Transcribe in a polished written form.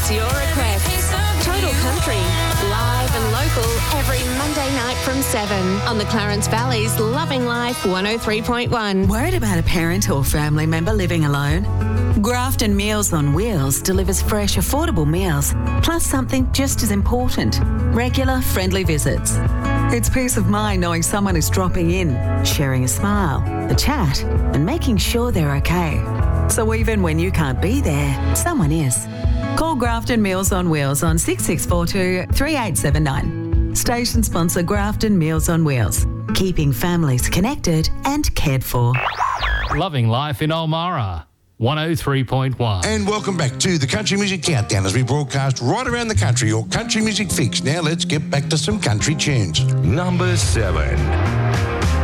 It's your request. Total Country, live and local every Monday night from 7 on the Clarence Valley's Loving Life 103.1. Worried about a parent or family member living alone? Grafton Meals on Wheels delivers fresh, affordable meals, plus something just as important, regular, friendly visits. It's peace of mind knowing someone is dropping in, sharing a smile, a chat, and making sure they're okay. So even when you can't be there, someone is. Call Grafton Meals on Wheels on 6642 3879. Station sponsor Grafton Meals on Wheels, keeping families connected and cared for. Loving Life in Ulmarra, 103.1. And welcome back to the Country Music Countdown as we broadcast right around the country, your country music fix. Now let's get back to some country tunes. Number 7.